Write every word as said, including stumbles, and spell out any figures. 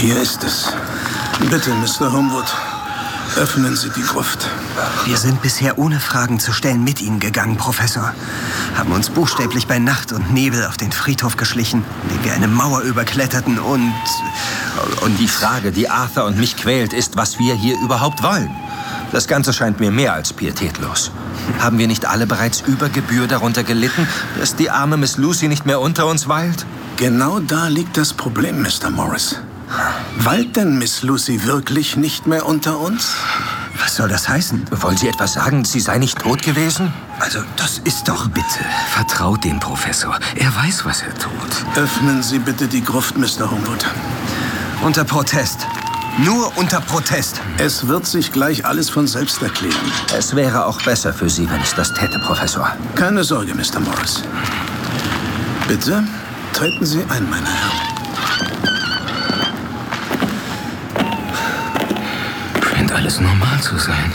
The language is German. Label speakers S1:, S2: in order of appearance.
S1: Hier ist es. Bitte, Mister Homewood, öffnen Sie die Gruft.
S2: Wir sind bisher ohne Fragen zu stellen mit Ihnen gegangen, Professor. Haben uns buchstäblich bei Nacht und Nebel auf den Friedhof geschlichen, indem wir eine Mauer überkletterten und...
S3: Und die Frage, die Arthur und mich quält, ist, was wir hier überhaupt wollen. Das Ganze scheint mir mehr als pietätlos. Haben wir nicht alle bereits über Gebühr darunter gelitten, dass die arme Miss Lucy nicht mehr unter uns weilt?
S1: Genau da liegt das Problem, Mister Morris. Weilt denn Miss Lucy wirklich nicht mehr unter uns?
S2: Was soll das heißen?
S3: Wollen Sie etwa sagen, sie sei nicht tot gewesen?
S2: Also, das ist doch...
S4: Bitte, vertraut dem Professor. Er weiß, was er tut.
S1: Öffnen Sie bitte die Gruft, Mister Homewood.
S2: Unter Protest. Nur unter Protest.
S1: Es wird sich gleich alles von selbst erklären.
S3: Es wäre auch besser für Sie, wenn es das täte, Professor.
S1: Keine Sorge, Mister Morris. Bitte, treten Sie ein, meine Herren.
S4: Scheint alles normal zu sein.